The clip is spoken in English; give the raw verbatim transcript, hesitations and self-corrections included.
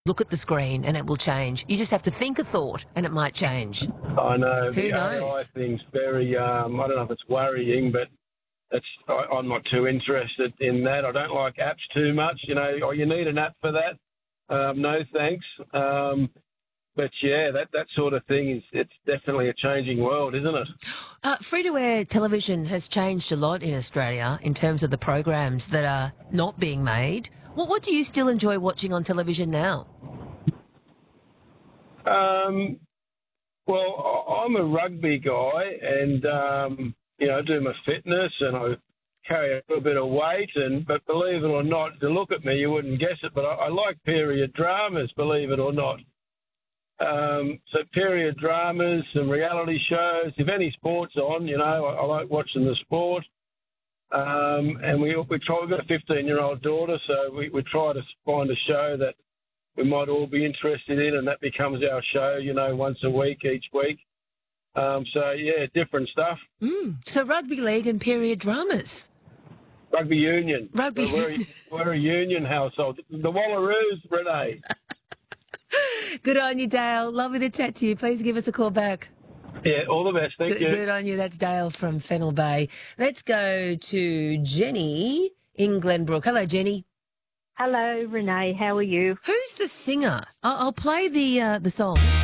look at the screen and it will change. You just have to think a thought and it might change. I know. Who the knows? A I thing's very, um, I don't know if it's worrying, but it's, I, I'm not too interested in that. I don't like apps too much. You know, oh, you need an app for that. Um, no, thanks. Um, but, yeah, that, that sort of thing, is it's definitely a changing world, isn't it? Uh, free-to-air television has changed a lot in Australia in terms of the programs that are not being made. What, what do you still enjoy watching on television now? Um, well, I- I'm a rugby guy and, um, you know, I do my fitness and I carry a little bit of weight. And But believe it or not, to look at me, you wouldn't guess it, but I, I like period dramas, believe it or not. Um, so period dramas, some reality shows. If any sport's on, you know, I, I like watching the sport. Um, and we we try. We've got a fifteen-year-old daughter, so we, we try to find a show that we might all be interested in, and that becomes our show, you know, once a week, each week. Um, so, yeah, different stuff. Mm, so rugby league and period dramas. Rugby union. Rugby So we're, a, we're a union household. The Wallaroos, Renee. Good on you, Dale. Lovely to chat to you. Please give us a call back. Yeah, all the best. Thank Good, you. good on you. That's Dale from Fennell Bay. Let's go to Jenny in Glenbrook. Hello, Jenny. Hello, Renee. How are you? Who's the singer? I'll, I'll play the uh, the song.